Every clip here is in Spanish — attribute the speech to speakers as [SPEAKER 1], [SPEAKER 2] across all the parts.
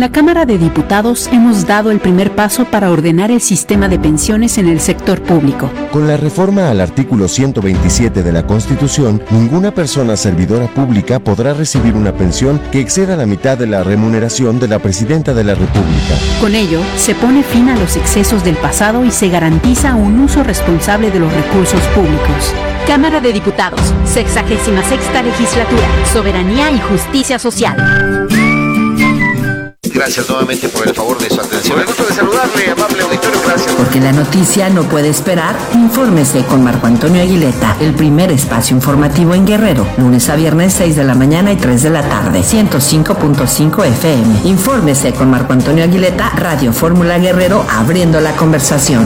[SPEAKER 1] la Cámara de Diputados hemos dado el primer paso para ordenar el sistema de pensiones en el sector público.
[SPEAKER 2] Con la reforma al artículo 127 de la Constitución, ninguna persona servidora pública podrá recibir una pensión que exceda la mitad de la remuneración de la Presidenta de la República.
[SPEAKER 1] Con ello, se pone fin a los excesos del pasado y se garantiza un uso responsable de los recursos públicos. Cámara de Diputados, 66ª Legislatura, Soberanía y Justicia Social.
[SPEAKER 3] Gracias nuevamente por el favor de su atención. Me gusto de saludarle, amable auditorio, gracias.
[SPEAKER 4] Porque la noticia no puede esperar, infórmese con Marco Antonio Aguileta, el primer espacio informativo en Guerrero, lunes a viernes 6 de la mañana y 3 de la tarde, 105.5 FM. Infórmese con Marco Antonio Aguileta, Radio Fórmula Guerrero, abriendo la conversación.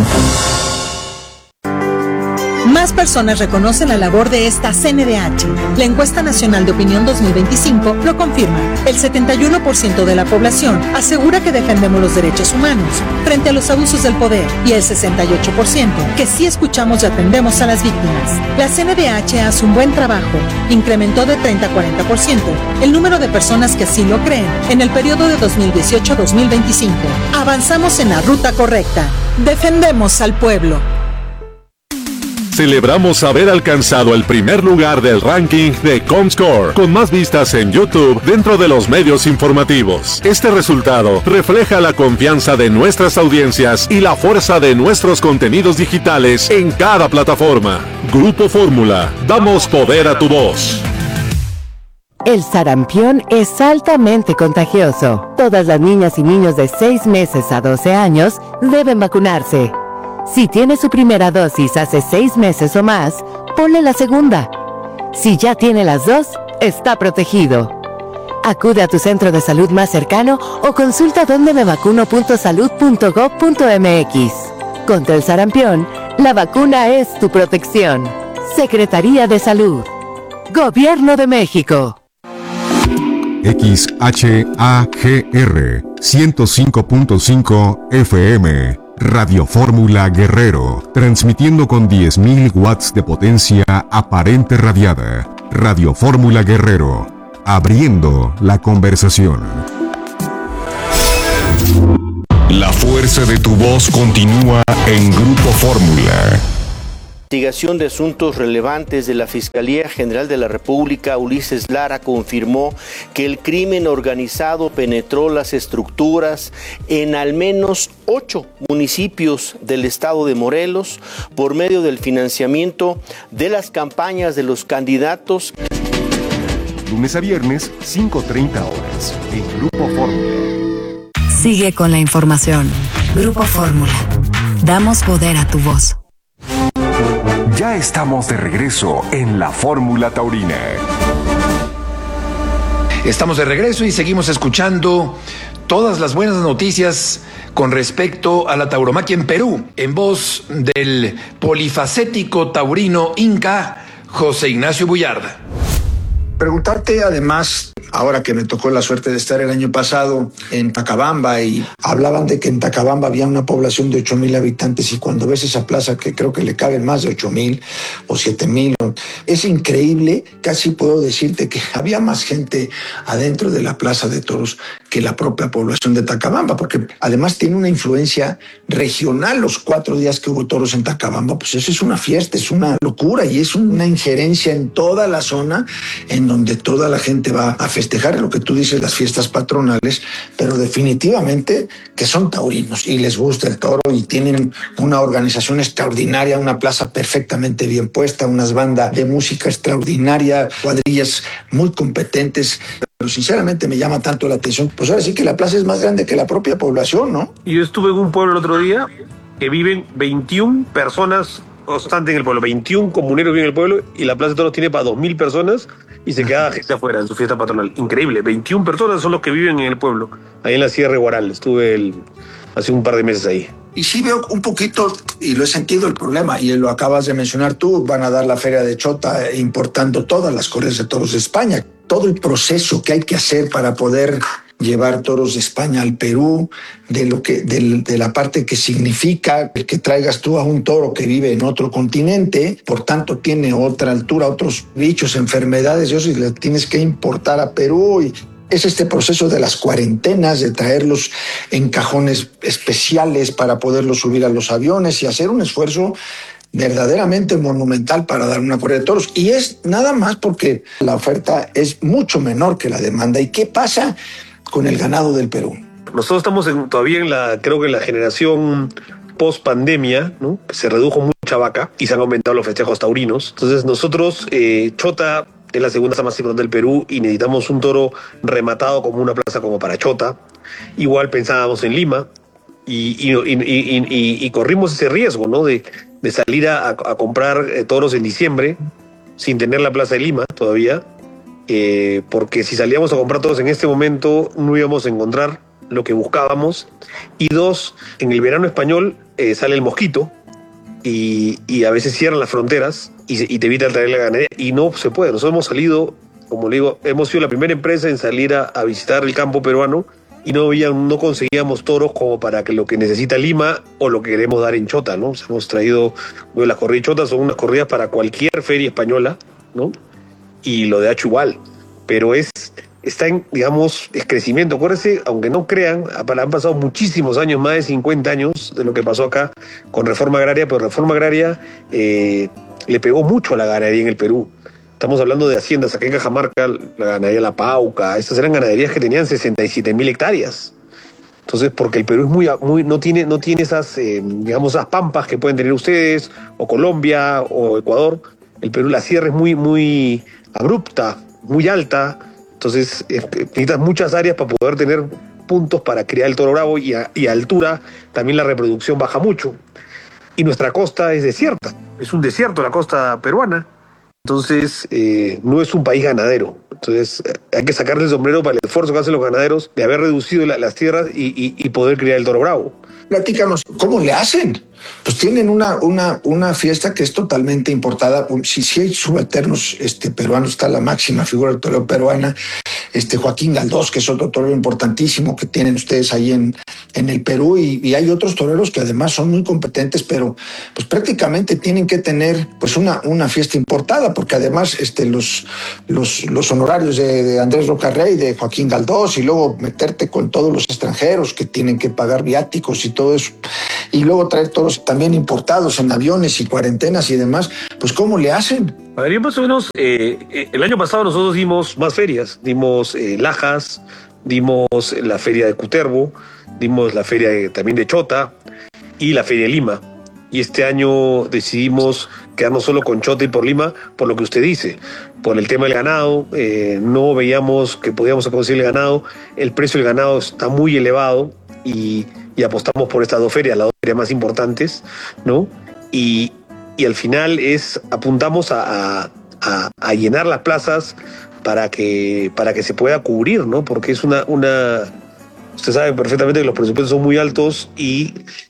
[SPEAKER 5] Más personas reconocen la labor de esta CNDH. La encuesta nacional de opinión 2025 lo confirma. El 71% de la población asegura que defendemos los derechos humanos frente a los abusos del poder y el 68% que sí escuchamos y atendemos a las víctimas. La CNDH hace un buen trabajo. Incrementó de 30 a 40% el número de personas que así lo creen en el periodo de 2018-2025. Avanzamos en la ruta correcta. Defendemos al pueblo.
[SPEAKER 6] Celebramos haber alcanzado el primer lugar del ranking de Comscore, con más vistas en YouTube dentro de los medios informativos. Este resultado refleja la confianza de nuestras audiencias y la fuerza de nuestros contenidos digitales en cada plataforma. Grupo Fórmula, damos poder a tu voz.
[SPEAKER 7] El sarampión es altamente contagioso. Todas las niñas y niños de 6 meses a 12 años deben vacunarse. Si tiene su primera dosis hace 6 meses o más, ponle la segunda. Si ya tiene las dos, está protegido. Acude a tu centro de salud más cercano o consulta dondemevacuno.salud.gov.mx. Contra el sarampión, la vacuna es tu protección. Secretaría de Salud. Gobierno de México.
[SPEAKER 8] XHAGR 105.5 FM. Radio Fórmula Guerrero, transmitiendo con 10.000 watts de potencia aparente radiada. Radio Fórmula Guerrero, abriendo la conversación. La fuerza de tu voz continúa en Grupo Fórmula.
[SPEAKER 3] Investigación de asuntos relevantes de la Fiscalía General de la República, Ulises Lara, confirmó que el crimen organizado penetró las estructuras en al menos 8 municipios del estado de Morelos por medio del financiamiento de las campañas de los candidatos.
[SPEAKER 8] Lunes a viernes, 5:30 horas, en Grupo Fórmula.
[SPEAKER 9] Sigue con la información. Grupo Fórmula. Damos poder a tu voz.
[SPEAKER 8] Ya estamos de regreso en la Fórmula Taurina.
[SPEAKER 10] Estamos de regreso y seguimos escuchando todas las buenas noticias con respecto a la tauromaquia en Perú, en voz del polifacético taurino inca José Ignacio Buyarda.
[SPEAKER 11] Preguntarte además, ahora que me tocó la suerte de estar el año pasado en Tacabamba y hablaban de que en Tacabamba había una población de 8,000 habitantes y cuando ves esa plaza que creo que le caben más de 8,000 o 7,000, es increíble, casi puedo decirte que había más gente adentro de la plaza de toros que la propia población de Tacabamba, porque además tiene una influencia regional. Los 4 días que hubo toros en Tacabamba, pues eso es una fiesta, es una locura y es una injerencia en toda la zona en donde toda la gente va a festejar lo que tú dices, las fiestas patronales, pero definitivamente que son taurinos y les gusta el toro y tienen una organización extraordinaria, una plaza perfectamente bien puesta, unas bandas de música extraordinaria, cuadrillas muy competentes. Pero sinceramente me llama tanto la atención, pues ahora sí que la plaza es más grande que la propia población, ¿no?
[SPEAKER 12] Yo estuve en un pueblo el otro día que viven 21 personas constantes en el pueblo, 21 comuneros viven en el pueblo y la plaza de toros tiene para 2,000 personas y se queda gente afuera en su fiesta patronal. Increíble, 21 personas son los que viven en el pueblo, ahí en la Sierra de Guaral. Estuve hace un par de meses ahí.
[SPEAKER 11] Y sí veo un poquito, y lo he sentido el problema, y lo acabas de mencionar tú, van a dar la feria de Chota importando todas las corridas de toros de España. Todo el proceso que hay que hacer para poder llevar toros de España al Perú, de la parte que significa el que traigas tú a un toro que vive en otro continente, por tanto tiene otra altura, otros bichos, enfermedades, y eso, y le tienes que importar a Perú, y Es este proceso de las cuarentenas, de traerlos en cajones especiales para poderlos subir a los aviones y hacer un esfuerzo verdaderamente monumental para dar una corrida de toros. Y es nada más porque la oferta es mucho menor que la demanda. ¿Y qué pasa con el ganado del Perú?
[SPEAKER 12] Nosotros estamos todavía creo que en la generación post pandemia, ¿no? Se redujo mucha vaca y se han aumentado los festejos taurinos. Entonces nosotros, Chota es la segunda plaza más importante del Perú y necesitamos un toro rematado como una plaza como para Chota. Igual pensábamos en Lima y corrimos ese riesgo, ¿no? De salir a comprar toros en diciembre sin tener la plaza de Lima todavía, porque si salíamos a comprar toros en este momento no íbamos a encontrar lo que buscábamos. Y dos, en el verano español sale el mosquito y a veces cierran las fronteras y te evita traer la ganadería y no se puede. Nosotros hemos salido, como le digo, hemos sido la primera empresa en salir a visitar el campo peruano y no conseguíamos toros como para que lo que necesita Lima o lo que queremos dar en Chota, ¿no? O sea, hemos traído, bueno, las corridas de Chota son unas corridas para cualquier feria española, ¿no? Y lo de Hacho igual, pero está en, digamos, es crecimiento. Acuérdense, aunque no crean, han pasado muchísimos años, más de 50 años de lo que pasó acá con reforma agraria, pero reforma agraria le pegó mucho a la ganadería en el Perú. Estamos hablando de haciendas, acá en Cajamarca, la ganadería La Pauca, estas eran ganaderías que tenían 67.000 hectáreas. Entonces, porque el Perú es no tiene esas, digamos, esas pampas que pueden tener ustedes, o Colombia, o Ecuador. El Perú, la sierra es muy abrupta, muy alta. Entonces, necesitas muchas áreas para poder tener puntos para criar el toro bravo y a altura también la reproducción baja mucho. Y nuestra costa es desierta, es un desierto la costa peruana. Entonces, no es un país ganadero. Entonces, hay que sacarle el sombrero para el esfuerzo que hacen los ganaderos de haber reducido las tierras y poder criar el toro bravo.
[SPEAKER 11] Platícanos, ¿cómo le hacen? Pues tienen una fiesta que es totalmente importada. Si hay subalternos peruanos, está la máxima figura del torero peruana, Joaquín Galdós, que es otro torero importantísimo que tienen ustedes ahí en el Perú, y hay otros toreros que además son muy competentes, pero pues prácticamente tienen que tener pues una fiesta importada, porque además los honorarios de Andrés Rocarrey, de Joaquín Galdós, y luego meterte con todos los extranjeros que tienen que pagar viáticos y todo eso, y luego traer toros también importados en aviones y cuarentenas y demás, pues ¿cómo le hacen?
[SPEAKER 12] A ver, más o menos, el año pasado nosotros dimos más ferias, dimos Lajas, dimos la feria de Cutervo, dimos la feria también de Chota y la feria de Lima. Y este año decidimos quedarnos solo con Chota y por Lima, por lo que usted dice, por el tema del ganado. No veíamos que podíamos conseguir el ganado, el precio del ganado está muy elevado y apostamos por estas dos ferias, las dos ferias más importantes, ¿no? Y al final apuntamos a llenar las plazas para que se pueda cubrir, ¿no? Porque es usted sabe perfectamente que los presupuestos son muy altos y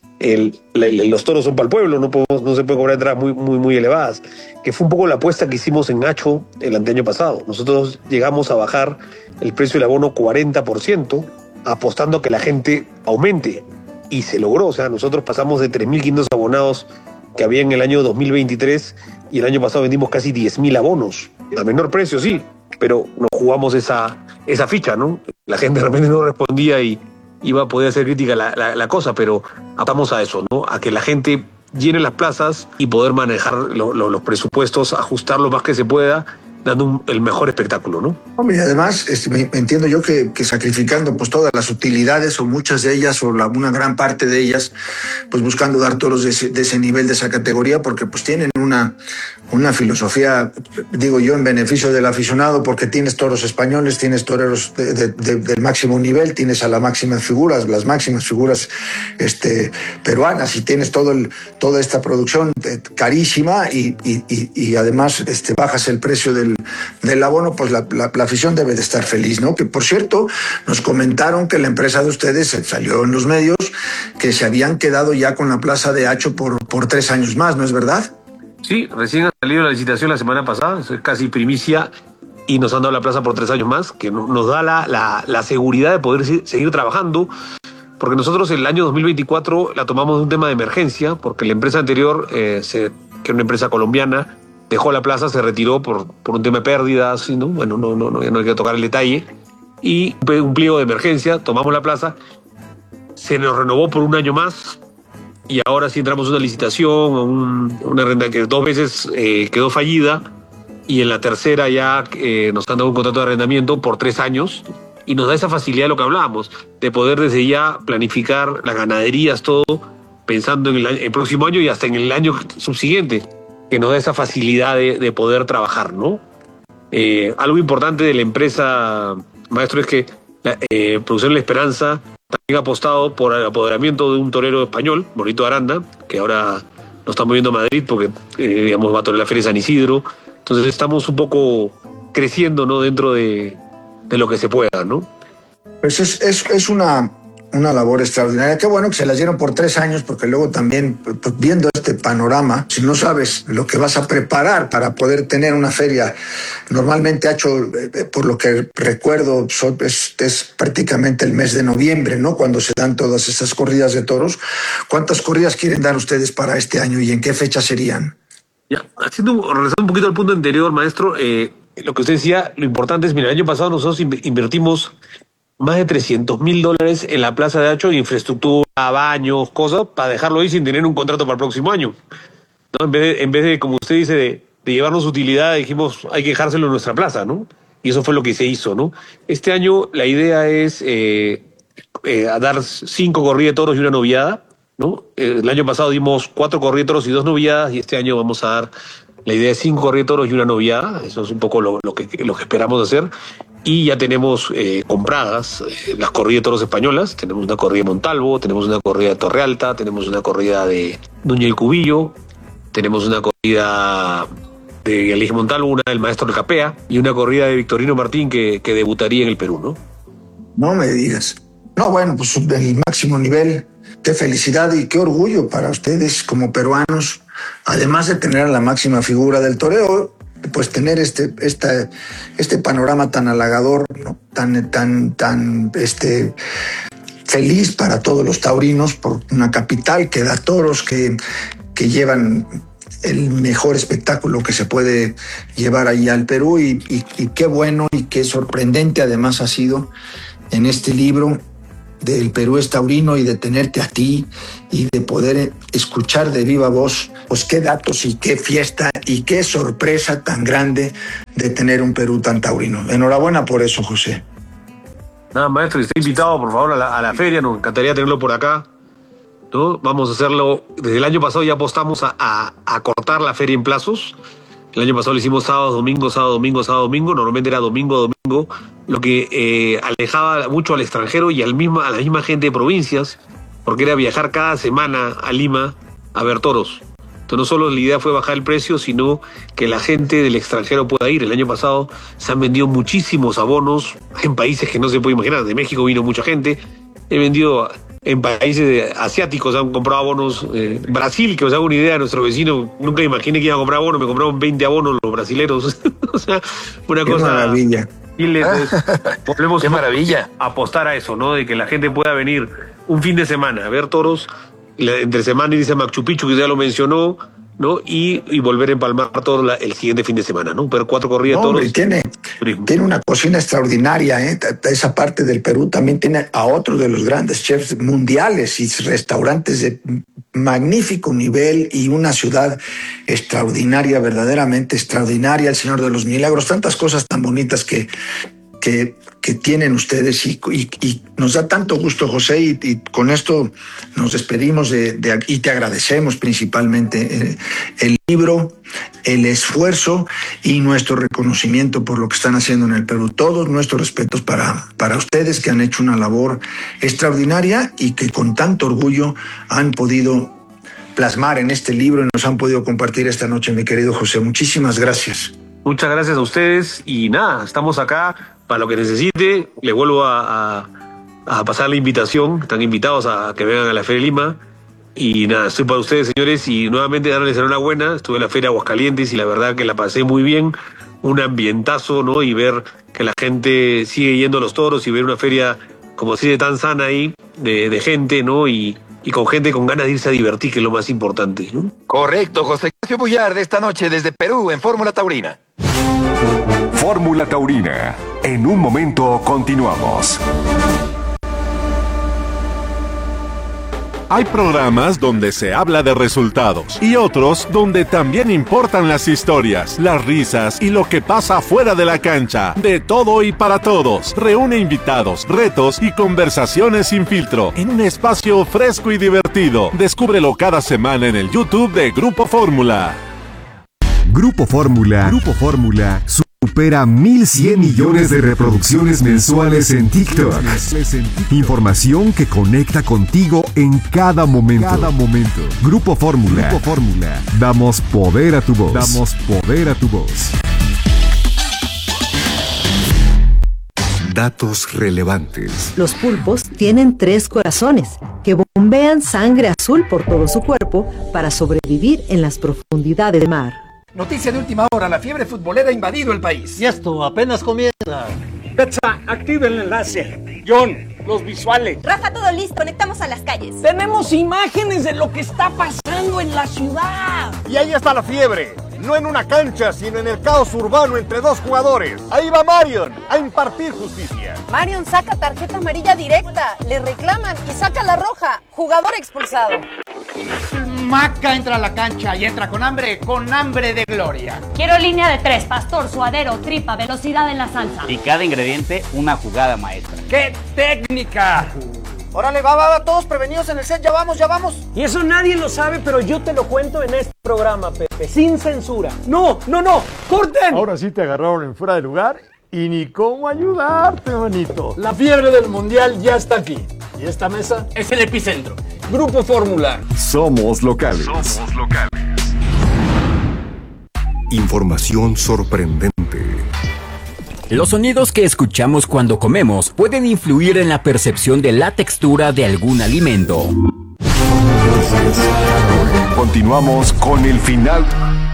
[SPEAKER 12] los toros son para el pueblo, no se puede cobrar entradas muy elevadas, que fue un poco la apuesta que hicimos en Hacho el anteaño pasado. Nosotros llegamos a bajar el precio del abono 40%, apostando a que la gente aumente, y se logró. O sea, nosotros pasamos de 3.500 abonados que había en el año 2023 y el año pasado vendimos casi 10.000 abonos, a menor precio sí, pero nos jugamos esa ficha, ¿no? La gente de repente no respondía y iba a poder hacer crítica la cosa, pero apostamos a eso, ¿no? A que la gente llene las plazas y poder manejar los presupuestos, ajustar lo más que se pueda, dando el mejor espectáculo, ¿no?
[SPEAKER 11] Hombre, y además me entiendo yo que sacrificando pues todas las utilidades o muchas de ellas o una gran parte de ellas, pues buscando dar toros de ese nivel, de esa categoría, porque pues tienen una filosofía, digo yo, en beneficio del aficionado, porque tienes toros españoles, tienes toreros del máximo nivel, tienes a las máximas figuras peruanas, y tienes toda esta producción carísima y además bajas el precio del abono, pues la afición debe de estar feliz, ¿no? Que por cierto, nos comentaron que la empresa de ustedes salió en los medios que se habían quedado ya con la plaza de Hacho por 3 años más, ¿no es verdad?
[SPEAKER 12] Sí, recién ha salido la licitación la semana pasada, eso es casi primicia, y nos han dado la plaza por 3 años más, que nos da la seguridad de poder seguir trabajando, porque nosotros el año 2024 la tomamos de un tema de emergencia, porque la empresa anterior, que era una empresa colombiana, dejó la plaza, se retiró por un tema de pérdidas, ¿no? Bueno, no hay que tocar el detalle, y un pliego de emergencia, tomamos la plaza, se nos renovó por un año más y ahora sí entramos a una licitación, una renta que 2 veces quedó fallida y en la tercera ya nos han dado un contrato de arrendamiento por 3 años y nos da esa facilidad de lo que hablábamos, de poder desde ya planificar las ganaderías, todo, pensando en el próximo año y hasta en el año subsiguiente, que nos da esa facilidad de poder trabajar, ¿no? Algo importante de la empresa, maestro, es que la Producción La Esperanza también ha apostado por el apoderamiento de un torero español, Morito Aranda, que ahora lo estamos viendo a Madrid porque, digamos, va a torear la Feria de San Isidro. Entonces estamos un poco creciendo, ¿no?, dentro de lo que se pueda, ¿no?
[SPEAKER 11] Pues es una labor extraordinaria. Qué bueno que se las dieron por 3 años, porque luego también, pues, viendo este panorama, si no sabes lo que vas a preparar para poder tener una feria, normalmente hecho, por lo que recuerdo, es prácticamente el mes de noviembre, ¿no?, cuando se dan todas esas corridas de toros. ¿Cuántas corridas quieren dar ustedes para este año y en qué fecha serían?
[SPEAKER 12] Ya, regresando un poquito al punto anterior, maestro, lo que usted decía, lo importante es, mira, el año pasado nosotros invertimos más de $300,000 en la Plaza de Hacho, infraestructura, baños, cosas, para dejarlo ahí sin tener un contrato para el próximo año, ¿no? En vez de, como usted dice, de llevarnos utilidad, dijimos, hay que dejárselo en nuestra plaza, ¿no? Y eso fue lo que se hizo, ¿no? Este año la idea es dar 5 corridas de toros y una noviada, ¿no? El año pasado dimos 4 corridas de toros y 2 noviadas, y este año vamos a dar la idea de 5 corridas de toros y una noviada. Eso es un poco lo que esperamos hacer. Y ya tenemos compradas las corridas de toros españolas. Tenemos una corrida de Montalvo, tenemos una corrida de Torrealta, tenemos una corrida de Núñez del Cubillo, tenemos una corrida de Elige Montalvo, una del Maestro del Capea y una corrida de Victorino Martín que debutaría en el Perú, ¿no?
[SPEAKER 11] No me digas. No, bueno, pues el máximo nivel de felicidad y qué orgullo para ustedes como peruanos, además de tener a la máxima figura del toreo, pues tener este panorama tan halagador, ¿no?, tan feliz para todos los taurinos, por una capital que da toros que llevan el mejor espectáculo que se puede llevar ahí al Perú, y qué bueno y qué sorprendente además ha sido en este libro del Perú es taurino, y de tenerte a ti y de poder escuchar de viva voz, pues qué datos y qué fiesta y qué sorpresa tan grande de tener un Perú tan taurino. Enhorabuena por eso, José.
[SPEAKER 12] Nada, maestro, esté invitado por favor a la feria, nos encantaría tenerlo por acá, ¿no? Vamos a hacerlo, desde el año pasado ya apostamos a cortar la feria en plazos. El año pasado lo hicimos sábado, domingo, normalmente era domingo, lo que alejaba mucho al extranjero y a la misma gente de provincias, porque era viajar cada semana a Lima a ver toros. Entonces no solo la idea fue bajar el precio, sino que la gente del extranjero pueda ir. El año pasado se han vendido muchísimos abonos en países que no se puede imaginar. De México vino mucha gente, he vendido en países asiáticos, han comprado abonos. Brasil, que os hago una idea, nuestro vecino, nunca imaginé que iba a comprar abonos, me compraron 20 abonos los brasileros. O sea, una
[SPEAKER 11] qué
[SPEAKER 12] cosa
[SPEAKER 11] maravilla.
[SPEAKER 12] Y volvemos
[SPEAKER 13] qué maravilla
[SPEAKER 12] a apostar a eso, ¿no? De que la gente pueda venir un fin de semana a ver toros, entre semana irse a Machu Picchu, que ya lo mencionó, ¿no? Y volver a empalmar todo el siguiente fin de semana, ¿no? Ver 4 corridas de toros.
[SPEAKER 11] Tiene una cocina extraordinaria, ¿eh? Esa parte del Perú también tiene a otros de los grandes chefs mundiales y restaurantes de magnífico nivel, y una ciudad extraordinaria, verdaderamente extraordinaria, el Señor de los Milagros, tantas cosas tan bonitas que tienen ustedes, y nos da tanto gusto, José, y con esto nos despedimos y te agradecemos principalmente el libro, el esfuerzo y nuestro reconocimiento por lo que están haciendo en el Perú. Todos nuestros respetos para ustedes, que han hecho una labor extraordinaria y que con tanto orgullo han podido plasmar en este libro y nos han podido compartir esta noche, mi querido José. Muchísimas gracias.
[SPEAKER 12] Muchas gracias a ustedes y nada, estamos acá para lo que necesite. Les vuelvo a pasar la invitación, están invitados a que vengan a la Feria de Lima, y nada, estoy para ustedes, señores, y nuevamente darles enhorabuena. Estuve en la Feria de Aguascalientes y la verdad que la pasé muy bien, un ambientazo, ¿no? Y ver que la gente sigue yendo a los toros y ver una feria como así de tan sana ahí, de gente, ¿no? Y con gente con ganas de irse a divertir, que es lo más importante, ¿no?
[SPEAKER 13] Correcto, José Ignacio Bullard, esta noche desde Perú en Fórmula Taurina.
[SPEAKER 8] Fórmula Taurina. En un momento continuamos.
[SPEAKER 6] Hay programas donde se habla de resultados y otros donde también importan las historias, las risas y lo que pasa fuera de la cancha. De todo y para todos. Reúne invitados, retos y conversaciones sin filtro en un espacio fresco y divertido. Descúbrelo cada semana en el YouTube de Grupo Fórmula.
[SPEAKER 8] Grupo Fórmula supera 1.100 millones de reproducciones mensuales en TikTok. Información que conecta contigo en cada momento. Grupo Fórmula. Damos poder a tu voz. Datos relevantes.
[SPEAKER 13] Los pulpos tienen 3 corazones que bombean sangre azul por todo su cuerpo para sobrevivir en las profundidades del mar.
[SPEAKER 10] Noticia de última hora, la fiebre futbolera ha invadido el país.
[SPEAKER 14] Y esto apenas comienza.
[SPEAKER 15] Betsa, activa el enlace. John, los visuales.
[SPEAKER 16] Rafa, todo listo, conectamos a las calles.
[SPEAKER 15] Tenemos imágenes de lo que está pasando en la ciudad.
[SPEAKER 17] Y ahí está la fiebre. No en una cancha, sino en el caos urbano entre 2 jugadores. Ahí va Marion a impartir justicia.
[SPEAKER 16] Marion saca tarjeta amarilla directa, le reclaman y saca la roja. Jugador expulsado.
[SPEAKER 18] Maca entra a la cancha y entra con hambre de gloria.
[SPEAKER 19] Quiero línea de 3, pastor, suadero, tripa, velocidad en la salsa.
[SPEAKER 20] Y cada ingrediente una jugada maestra.
[SPEAKER 15] ¡Qué técnica!
[SPEAKER 18] Órale, va, todos prevenidos en el set, ya vamos.
[SPEAKER 15] Y eso nadie lo sabe, pero yo te lo cuento en este programa, Pepe, sin censura. ¡No! ¡Corten!
[SPEAKER 17] Ahora sí te agarraron en fuera de lugar y ni cómo ayudarte, manito.
[SPEAKER 15] La fiebre del mundial ya está aquí. Y esta mesa es el epicentro. Grupo Fórmula.
[SPEAKER 8] Somos locales. Información sorprendente.
[SPEAKER 21] Los sonidos que escuchamos cuando comemos pueden influir en la percepción de la textura de algún alimento.
[SPEAKER 8] Continuamos con el final.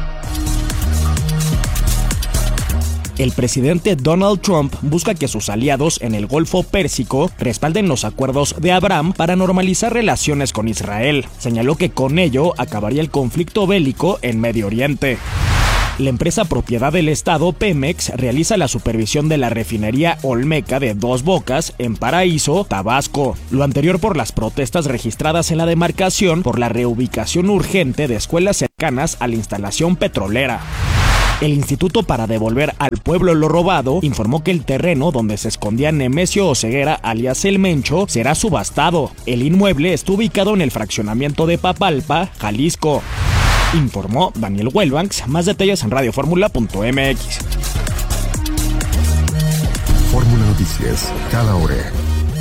[SPEAKER 22] El presidente Donald Trump busca que sus aliados en el Golfo Pérsico respalden los acuerdos de Abraham para normalizar relaciones con Israel. Señaló que con ello acabaría el conflicto bélico en Medio Oriente. La empresa propiedad del Estado, Pemex, realiza la supervisión de la refinería Olmeca de Dos Bocas en Paraíso, Tabasco. Lo anterior por las protestas registradas en la demarcación por la reubicación urgente de escuelas cercanas a la instalación petrolera. El Instituto para Devolver al Pueblo lo Robado informó que el terreno donde se escondía Nemesio Oseguera, alias El Mencho, será subastado. El inmueble está ubicado en el fraccionamiento de Papalpa, Jalisco. Informó Daniel Huelbanks. Más detalles en radioformula.mx.
[SPEAKER 8] Fórmula Noticias, cada hora.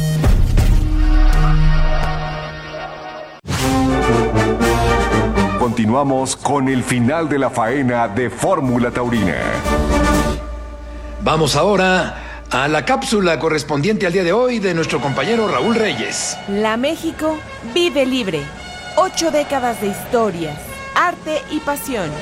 [SPEAKER 8] Continuamos con el final de la faena de Fórmula Taurina.
[SPEAKER 10] Vamos ahora a la cápsula correspondiente al día de hoy de nuestro compañero Raúl Reyes.
[SPEAKER 23] La México vive libre. 8 décadas de historias, arte y pasión.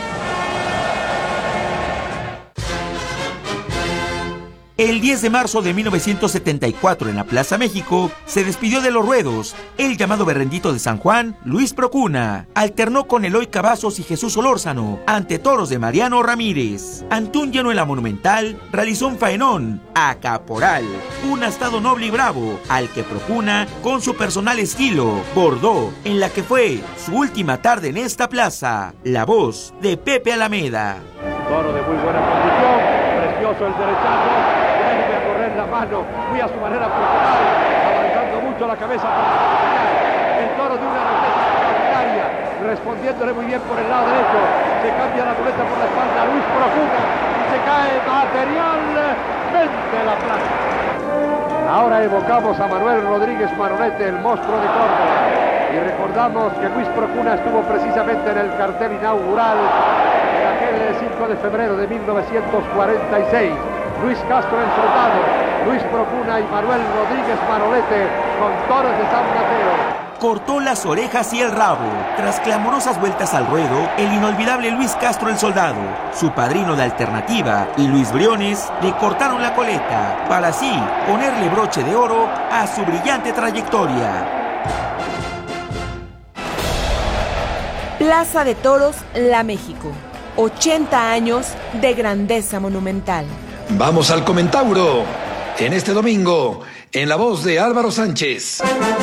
[SPEAKER 24] El 10 de marzo de 1974 en la Plaza México se despidió de los ruedos el llamado berrendito de San Juan, Luis Procuna. Alternó con Eloy Cavazos y Jesús Solórzano ante toros de Mariano Ramírez. Ante un lleno en la Monumental realizó un faenón a Caporal, un astado noble y bravo al que Procuna con su personal estilo bordó en la que fue su última tarde en esta plaza. La voz de Pepe Alameda.
[SPEAKER 25] Toro de muy buena condición, precioso el derechazo. La mano, muy a su manera personal, avanzando mucho la cabeza para el toro de una receta extraordinaria, respondiéndole muy bien por el lado derecho, se cambia la muleta por la espalda, Luis Procuna, y se cae materialmente la plaza. Ahora evocamos a Manuel Rodríguez Maronete, el monstruo de Córdoba, y recordamos que Luis Procuna estuvo precisamente en el cartel inaugural de aquel 5 de febrero de 1946. Luis Castro el Soldado, Luis Procuna y Manuel Rodríguez Manolete con toros de San Mateo.
[SPEAKER 24] Cortó las orejas y el rabo. Tras clamorosas vueltas al ruedo, el inolvidable Luis Castro el Soldado, su padrino de alternativa y Luis Briones le cortaron la coleta para así ponerle broche de oro a su brillante trayectoria.
[SPEAKER 23] Plaza de Toros, La México. 80 años de grandeza monumental.
[SPEAKER 10] Vamos al Comentauro, en este domingo, en la voz de Álvaro Sánchez.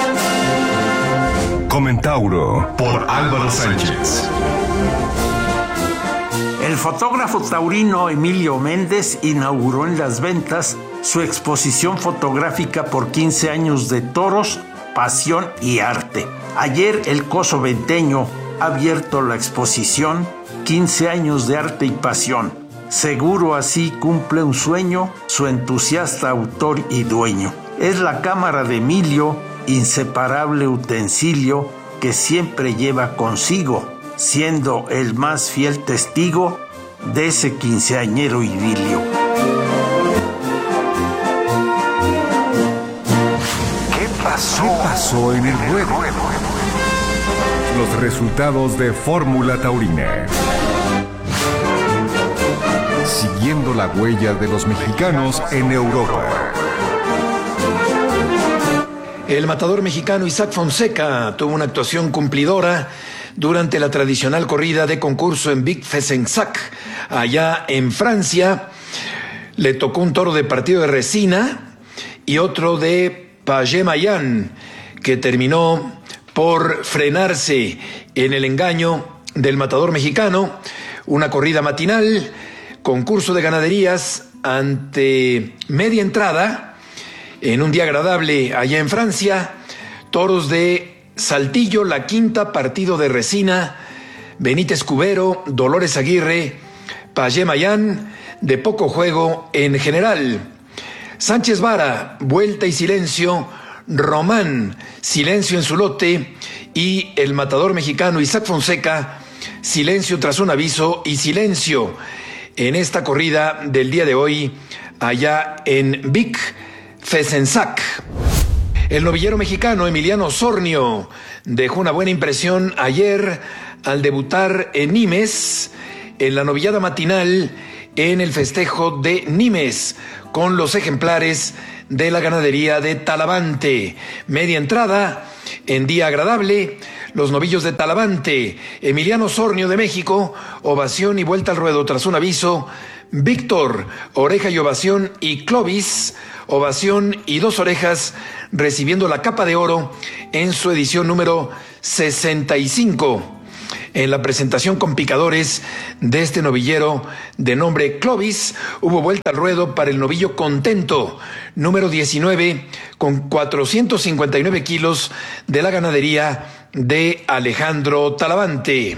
[SPEAKER 8] Comentauro por Álvaro Sánchez.
[SPEAKER 1] El fotógrafo taurino Emilio Méndez inauguró en Las Ventas su exposición fotográfica por 15 años de toros, pasión y arte. Ayer el Coso Venteño ha abierto la exposición 15 años de arte y pasión. Seguro así cumple un sueño su entusiasta autor y dueño. Es la cámara de Emilio, inseparable utensilio que siempre lleva consigo, siendo el más fiel testigo de ese quinceañero idilio.
[SPEAKER 8] ¿Qué pasó en el ruedo? Los resultados de Fórmula Taurina. Siguiendo la huella de los mexicanos en Europa.
[SPEAKER 10] El matador mexicano Isaac Fonseca tuvo una actuación cumplidora durante la tradicional corrida de concurso en Vic Fezensac, allá en Francia. Le tocó un toro de partido de resina y otro de Paget-Mayan, que terminó por frenarse en el engaño del matador mexicano. Una corrida matinal, concurso de ganaderías ante media entrada, en un día agradable allá en Francia. Toros de Saltillo, La Quinta, partido de resina, Benítez Cubero, Dolores Aguirre, Paget-Mayan, de poco juego en general. Sánchez Vara, vuelta y silencio, Román, silencio en su lote, y el matador mexicano Isaac Fonseca, silencio tras un aviso y silencio en esta corrida del día de hoy allá en Vic Fezensac. El novillero mexicano Emiliano Osornio dejó una buena impresión ayer al debutar en Nimes, en la novillada matinal en el festejo de Nimes, con los ejemplares de la ganadería de Talavante. Media entrada, en día agradable, los novillos de Talavante, Emiliano Osornio de México, ovación y vuelta al ruedo tras un aviso, Víctor, oreja y ovación, y Clovis, ovación y 2 orejas, recibiendo la capa de oro en su edición número 65. En la presentación con picadores de este novillero de nombre Clovis, hubo vuelta al ruedo para el novillo Contento, número 19, con 459 kilos de la ganadería de Alejandro Talavante.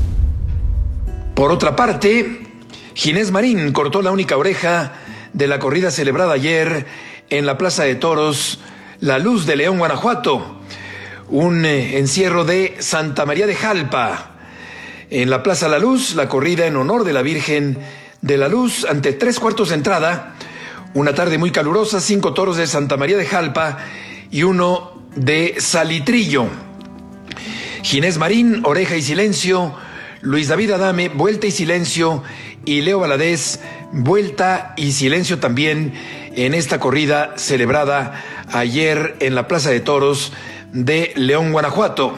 [SPEAKER 10] Por otra parte, Ginés Marín cortó la única oreja de la corrida celebrada ayer en la Plaza de Toros La Luz de León, Guanajuato. Un encierro de Santa María de Jalpa. En la Plaza La Luz, la corrida en honor de la Virgen de la Luz ante 3/4 de entrada. Una tarde muy calurosa, 5 toros de Santa María de Jalpa y uno de Salitrillo. Ginés Marín, oreja y silencio. Luis David Adame, vuelta y silencio. Y Leo Valadez, vuelta y silencio también en esta corrida celebrada ayer en la Plaza de Toros de León, Guanajuato.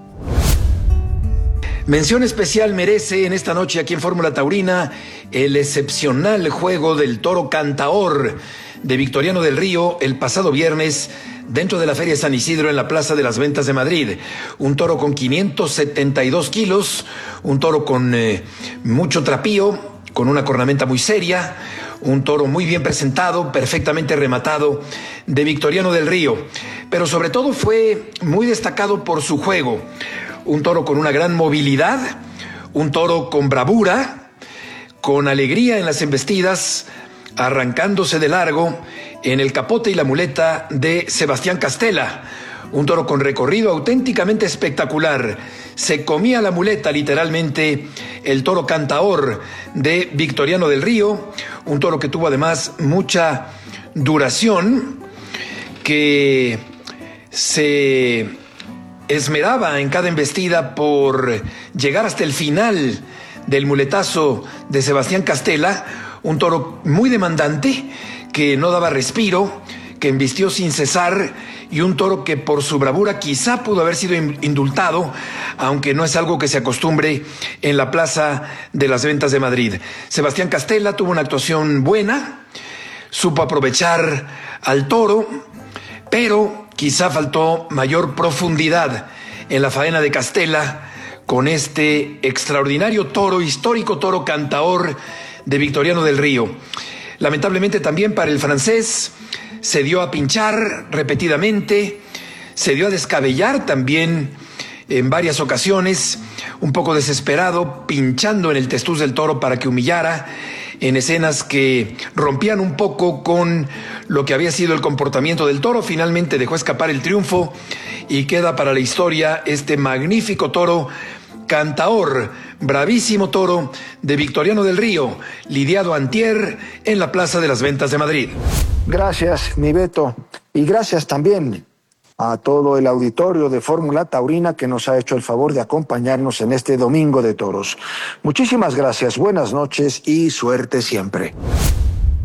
[SPEAKER 10] Mención especial merece en esta noche aquí en Fórmula Taurina el excepcional juego del toro Cantaor de Victoriano del Río el pasado viernes dentro de la Feria de San Isidro en la Plaza de las Ventas de Madrid. Un toro con 572 kilos, un toro con mucho trapío, con una cornamenta muy seria, un toro muy bien presentado, perfectamente rematado de Victoriano del Río, pero sobre todo fue muy destacado por su juego. Un toro con una gran movilidad, un toro con bravura, con alegría en las embestidas, arrancándose de largo en el capote y la muleta de Sebastián Castela. Un toro con recorrido auténticamente espectacular. Se comía la muleta literalmente el toro Cantaor de Victoriano del Río. Un toro que tuvo además mucha duración, que se esmeraba en cada embestida por llegar hasta el final del muletazo de Sebastián Castela. Un toro muy demandante, que no daba respiro, que embistió sin cesar y un toro que por su bravura quizá pudo haber sido indultado, aunque no es algo que se acostumbre en la Plaza de las Ventas de Madrid. Sebastián Castella tuvo una actuación buena, supo aprovechar al toro, pero quizá faltó mayor profundidad en la faena de Castella con este extraordinario toro, histórico toro cantaor de Victoriano del Río. Lamentablemente también para el francés se dio a pinchar repetidamente, se dio a descabellar también en varias ocasiones, un poco desesperado, pinchando en el testuz del toro para que humillara, en escenas que rompían un poco con lo que había sido el comportamiento del toro. Finalmente dejó escapar el triunfo y queda para la historia este magnífico toro cantaor, bravísimo toro de Victoriano del Río, lidiado antier en la Plaza de las Ventas de Madrid.
[SPEAKER 11] Gracias, mi Beto, y gracias también a todo el auditorio de Fórmula Taurina que nos ha hecho el favor de acompañarnos en este Domingo de Toros. Muchísimas gracias, buenas noches y suerte siempre.